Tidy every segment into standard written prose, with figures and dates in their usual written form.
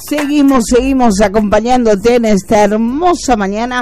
Seguimos acompañándote en esta hermosa mañana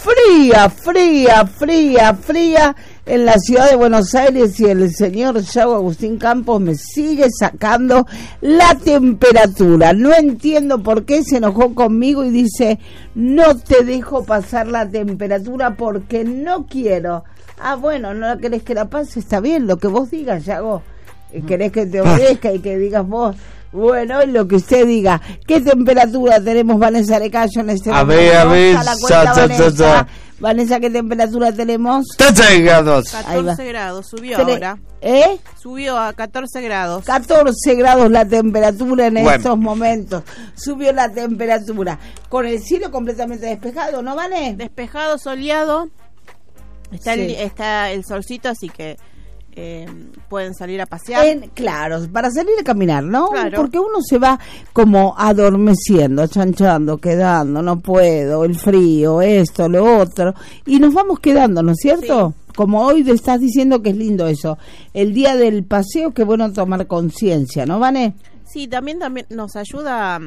fría en la ciudad de Buenos Aires, y el señor Yago Agustín Campos me sigue sacando la temperatura. No entiendo por qué se enojó conmigo y dice: no te dejo pasar la temperatura porque no quiero. Ah, bueno, no querés que la pase, está bien, lo que vos digas, Yago. Querés que te obedezca y que digas vos. Bueno, lo que usted diga. ¿Qué temperatura tenemos, Vanessa Arecayo, en este momento? A ver, Vanessa, ¿qué temperatura tenemos? 13 grados. 14 grados, subió ahora. Subió a 14 grados. 14 grados la temperatura en estos momentos. Subió la temperatura. Con el cielo completamente despejado, ¿no, Vane? Despejado, soleado. Está el solcito, así que pueden salir a pasear. Claro, para salir a caminar, ¿no? Claro. Porque uno se va como adormeciendo, chanchando, quedando, no puedo, el frío, esto, lo otro, y nos vamos quedando, ¿no es cierto? Sí. Como hoy te estás diciendo que es lindo eso, el día del paseo, qué bueno tomar conciencia, ¿no, Vane? Sí, también nos ayuda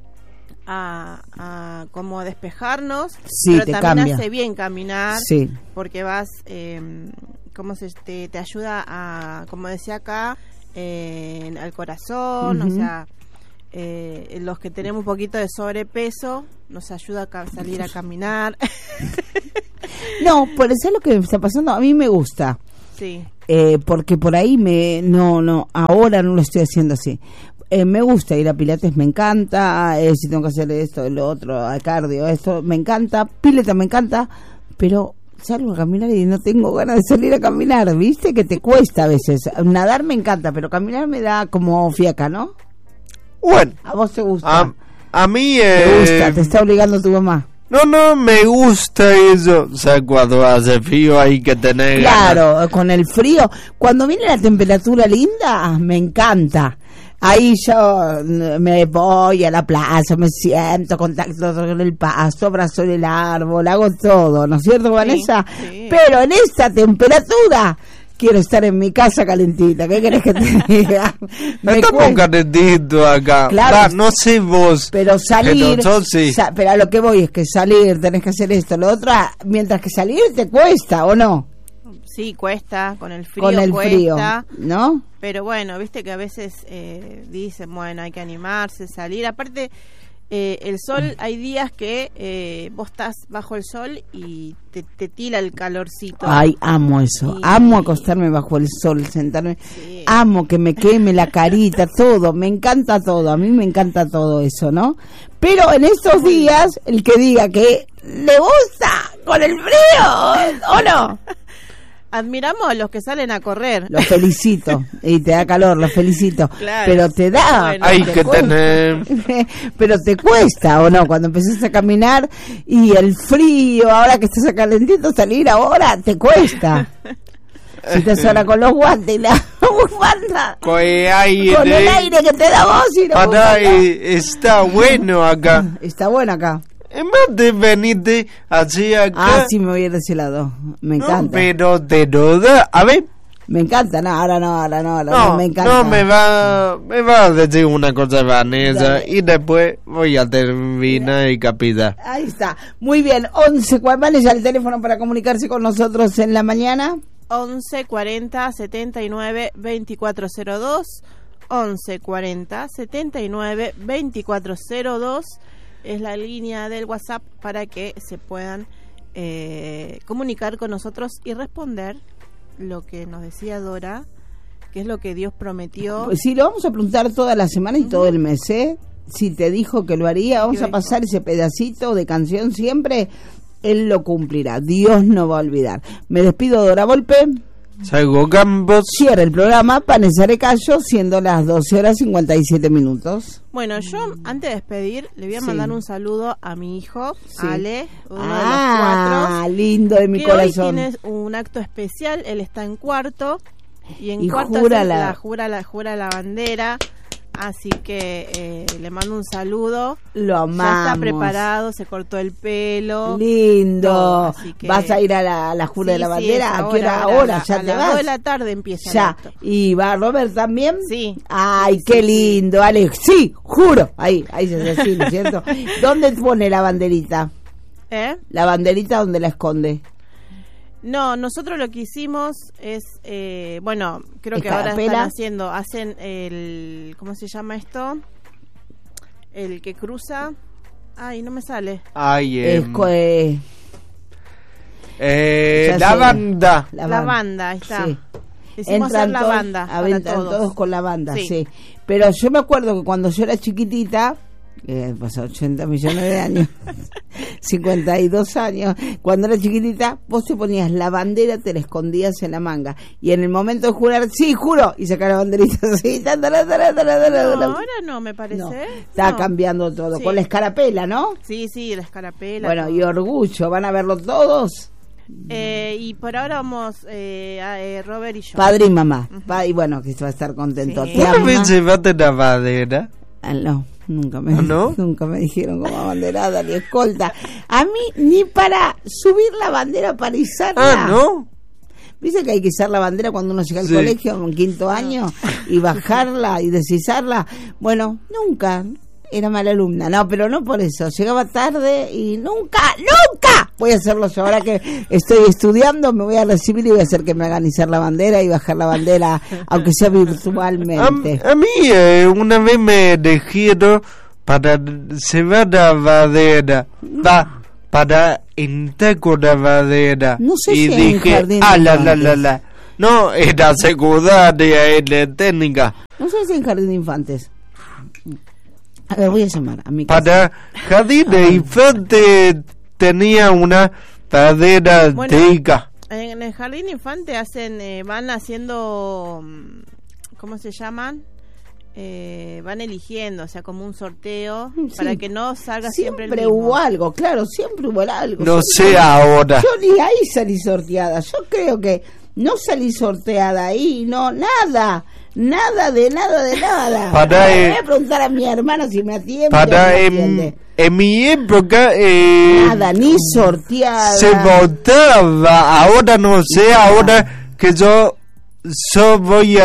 a como a despejarnos, sí, pero te también cambia. Hace bien caminar, sí, porque vas te ayuda a, como decía acá, al corazón, o sea, los que tenemos un poquito de sobrepeso, nos ayuda a salir a caminar. No, por eso es lo que me está pasando, a mí me gusta. Sí. Porque por ahí ahora no lo estoy haciendo así. Me gusta ir a pilates, me encanta, si tengo que hacer esto, lo otro, al cardio, esto, me encanta, pileta me encanta, pero salgo a caminar y no tengo ganas de salir a caminar, ¿viste? Que te cuesta a veces. Nadar me encanta, pero caminar me da como fiaca, ¿no? Bueno. ¿A vos te gusta? A mí... ¿Te gusta? ¿Te está obligando tu mamá? No, me gusta eso. O sea, cuando hace frío hay que tener Claro, ganas. Con el frío. Cuando viene la temperatura linda, me encanta. Ahí yo me voy a la plaza, me siento, contacto con el pasto, abrazo el árbol, hago todo, ¿no es cierto, Vanessa? Sí. Pero en esta temperatura quiero estar en mi casa calentita. ¿Qué querés que te diga? Estamos calentitos acá. Claro, no sé vos. Pero salir, sí. Pero a lo que voy es que salir, tenés que hacer esto, lo otro, mientras que salir te cuesta, ¿o no? Sí, cuesta, con el frío cuesta, ¿no? Pero bueno, viste que a veces dicen, bueno, hay que animarse, salir. Aparte, el sol, hay días que vos estás bajo el sol y te tira el calorcito. Ay, amo eso, amo acostarme bajo el sol, sentarme, sí. Amo que me queme la carita, todo, me encanta todo, a mí me encanta todo eso, ¿no? Pero en estos días, el que diga que le gusta con el frío, ¿o no? Admiramos a los que salen a correr. Los felicito. Y te da calor, los felicito. Claro. Pero te da. Bueno, hay que tener. Pero te cuesta, ¿o no? Cuando empezás a caminar y el frío, ahora que estás calentito, salir ahora, te cuesta. Si estás ahora con los guantes y la bufanda. Con el aire que te da vos y la bufanda. Está bueno acá. Está bueno acá. En vez de venirte hacia acá. Ah, sí, me voy a ir de ese lado. Me encanta. No, pero te lo da. A ver. Me encanta, ahora no, me encanta. No, me va a decir una cosa, Vanessa, dale. Y después voy a terminar y capita. Ahí está. Muy bien, 11, ¿cuál es el teléfono para comunicarse con nosotros en la mañana? 11 40 79 2402. 11 40 79 2402. Es la línea del WhatsApp para que se puedan comunicar con nosotros y responder lo que nos decía Dora, que es lo que Dios prometió. Sí, lo vamos a preguntar toda la semana y todo el mes, ¿eh? Si te dijo que lo haría, vamos a pasar ese pedacito de canción siempre, Él lo cumplirá, Dios no va a olvidar. Me despido, Dora Volpe. Yago Campos. Cierra el programa, Vanessa Arecayo, siendo las 12:57. Bueno, yo antes de despedir le voy a mandar un saludo a mi hijo, Ale, uno de los 4. Ah, lindo de mi corazón. Hoy tiene un acto especial, él está en cuarto y en cuarto jura jura la bandera. Así que le mando un saludo. Lo Ya amamos. está preparado, se cortó el pelo. Lindo. todo, así que- ¿Vas a ir a la Jura de la Sí, Bandera? sí, ¿A qué hora? Ahora, ya a te las vas. 2 de la tarde empieza Ya. el acto. ¿Y va Robert también? Sí. Ay, Sí, qué sí, lindo, Alex. Sí, juro. Ahí se hace así, ¿no es cierto? ¿Dónde pone la banderita? La banderita, ¿dónde la esconde? No, nosotros lo que hicimos es, bueno, creo que ahora ¿Escarapela? hacen el, ¿cómo se llama esto? El que cruza. Ay, no me sale. Ay, Ya la sé. banda. La banda, ahí está. Sí. Hicimos hacer la banda para entran todos con la banda, sí. Sí. Pero yo me acuerdo que cuando yo era chiquitita, pasó 80 millones de años, 52 años, cuando era chiquitita, vos te ponías la bandera, te la escondías en la manga, y en el momento de jurar, sí, juro, y sacar la banderita así, No, ahora no, me parece. no, está No. cambiando todo, Sí. con la escarapela, ¿no? Sí, la escarapela. Bueno, todo. y orgullo, ¿van a verlo todos? Y por ahora vamos Robert y yo. Padre y mamá, y bueno, que va a estar contento. Sí. ¿Te ¿Una ama? vez llevaste la bandera? Ah, no, nunca me, ¿No? nunca me dijeron como abanderada ni escolta. A mí ni para subir la bandera, para izarla. Ah, ¿no? ¿Viste que hay que izar la bandera cuando uno llega al Sí. colegio en quinto año y bajarla y desizarla? Bueno, nunca. Era mala alumna. No, pero no por eso. Llegaba tarde y nunca voy a hacerlo yo. Ahora que estoy estudiando, me voy a recibir y voy a hacer que me hagan izar la bandera y bajar la bandera, aunque sea virtualmente. A mí una vez me dijeron para llevar la bandera, para entrar con la bandera. No sé y si hay un dije, jardín de la. infantes. No, era secundaria, era técnica. No sé si en jardín de infantes. A ver, voy a llamar a mi casa. Para jardín de infante tenía una bandera Bueno, técnica. En el jardín infante van haciendo, ¿cómo se llaman? Van eligiendo, o sea, como un sorteo, Sí. para que no salga siempre el Siempre mismo. hubo algo, claro, siempre hubo algo. No Yo sé ahora. Yo ni ahí salí sorteada. Yo creo que no salí sorteada ahí, no, nada. Nada de nada. Para, Voy a preguntar a mi hermana si me atiende. o no Para me atiende. en mi época Nada, ni sorteada. se votaba, ahora no sé, ahora que yo voy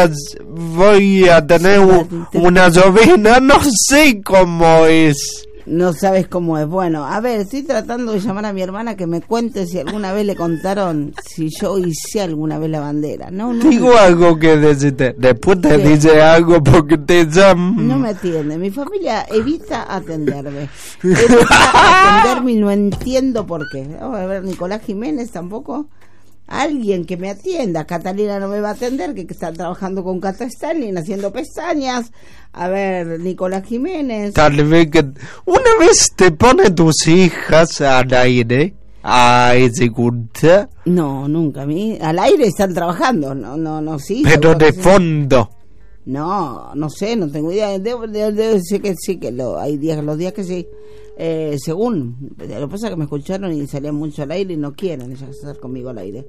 a tener una sobrina, no sé cómo es. No sabes cómo es. Bueno, a ver, estoy tratando de llamar a mi hermana que me cuente si alguna vez le contaron si yo hice alguna vez la bandera. No, Digo algo que decirte, después te ¿Qué? dice algo porque te llaman. no me atiende. Mi familia evita atenderme. Evita atenderme y no entiendo por qué. Vamos a ver, Nicolás Jiménez tampoco. Alguien que me atienda. Catalina no me va a atender, que está trabajando con Cata Stalin haciendo pestañas. A ver, Nicolás Jiménez. Tal vez que una vez te pone tus hijas al aire a ejecutar, No, nunca. Al aire están trabajando. No, sí. pero seguro que de sí. fondo. No sé, no tengo idea. Debo decir que sí, que hay días, los días que sí. Según, lo que pasa es que me escucharon y salían mucho al aire y no quieren ellas estar conmigo al aire.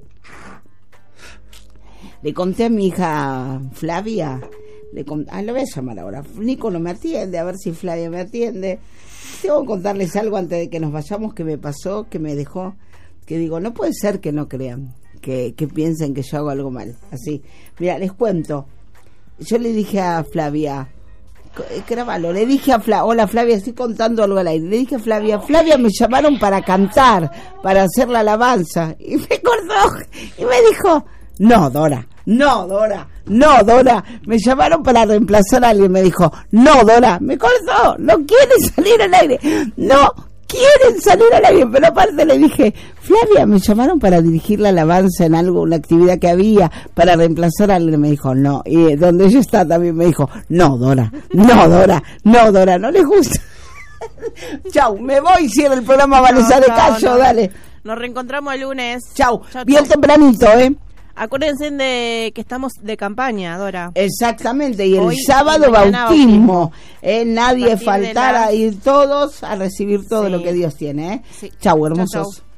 Le conté a mi hija Flavia, lo voy a llamar ahora. Nico no me atiende, a ver si Flavia me atiende. Tengo que contarles algo antes de que nos vayamos que me pasó, que me dejó, que digo, no puede ser que no crean, que piensen que yo hago algo mal. Así, mira, les cuento. Yo le dije a Flavia, grábalo, le dije a Flavia, hola Flavia, estoy contando algo al aire. Le dije a Flavia, me llamaron para cantar, para hacer la alabanza. Y me cortó y me dijo, no, Dora. Me llamaron para reemplazar a alguien. Me dijo, no, Dora. Me cortó. No quieren salir al aire. No quieren salir al aire. Pero aparte le dije, Flavia, me llamaron para dirigir la alabanza en algo, una actividad que había, para reemplazar a alguien. Me dijo, no. Y donde ella está también me dijo, no, Dora. No les gusta. Chau, me voy. Cierra el programa Vanessa de Cayo. Dale. Nos reencontramos el lunes. Chau. Chau, Bien chau. tempranito, Acuérdense de que estamos de campaña, Dora. Exactamente, y el Hoy sábado y mañana bautismo. Nadie A partir de faltara las- ir todos a recibir todo Sí. lo que Dios tiene. Sí. Chau, Chau, hermosos. chau.